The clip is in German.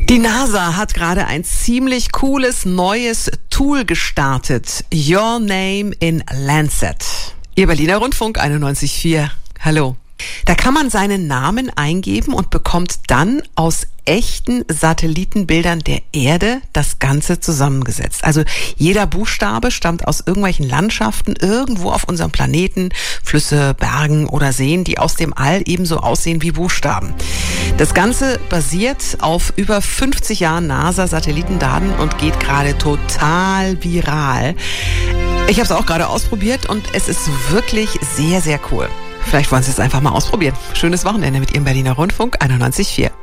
Die NASA hat gerade ein ziemlich cooles neues Tool gestartet. Your Name in Landsat. Ihr Berliner Rundfunk 91.4. Hallo. Da kann man seinen Namen eingeben und bekommt dann aus echten Satellitenbildern der Erde das Ganze zusammengesetzt. Also jeder Buchstabe stammt aus irgendwelchen Landschaften irgendwo auf unserem Planeten, Flüsse, Bergen oder Seen, die aus dem All ebenso aussehen wie Buchstaben. Das Ganze basiert auf über 50 Jahren NASA-Satellitendaten und geht gerade total viral. Ich habe es auch gerade ausprobiert und es ist wirklich sehr, sehr cool. Vielleicht wollen Sie es einfach mal ausprobieren. Schönes Wochenende mit Ihrem Berliner Rundfunk 91.4.